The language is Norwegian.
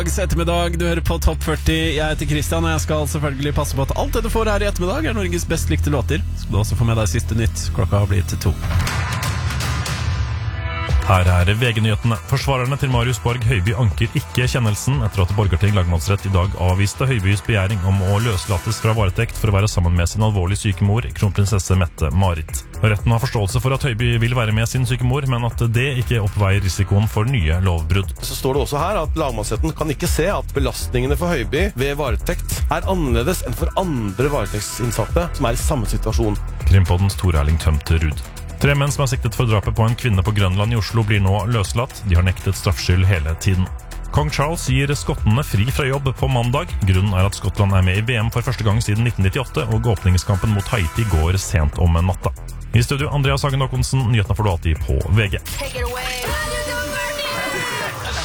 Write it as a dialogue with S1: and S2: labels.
S1: Ettermiddag, du hører på Topp 40. Jeg heter Christian, og jeg skal selvfølgelig passe på at alt det du får her i ettermiddag er Norges best likte låter. Skal du også få med deg siste nytt. Klokka har blitt 2.
S2: Her er VG-nyhetene. Forsvarerne til Marius Borg Høiby anker ikke kjennelsen etter at Borgarting lagmannsrett i dag avviste Høibys begjæring om å løslates fra varetekt for å være sammen med sin alvorlig syke mor, kronprinsesse Mette-Marit. Retten har forståelse for at Høiby vil være med sin syke mor, men at det ikke oppveier risikoen for nye lovbrudd.
S3: Så står det også her at lagmannsretten kan ikke se at belastningene for Høiby ved varetekt er annerledes enn for andre varetektsinnsatte som er i samme situasjon.
S2: Krimpoddens Tor Erling Tømte Ruud. 3 menn som er siktet for drapet på en kvinne på Grønland i Oslo blir nå løslatt. De har nektet straffskyld hele tiden. Kong Charles gir skottene fri fra jobb på mandag. Grunnen er at Skottland er med i VM for første gang siden 1998, og åpningskampen mot Haiti går sent om natta. I studio Andreas Hagen Håkonsen, nyhetene får du alltid på VG.